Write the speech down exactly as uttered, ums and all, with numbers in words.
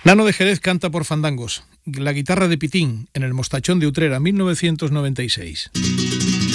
Nano de Jerez canta por fandangos. La guitarra de Pitín en el Mostachón de Utrera, mil novecientos noventa y seis.